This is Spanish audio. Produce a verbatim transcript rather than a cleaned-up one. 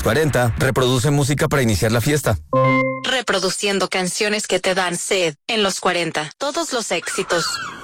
cuarenta, reproduce música para iniciar la fiesta. Reproduciendo canciones que te dan sed en los cuarenta. Todos los éxitos.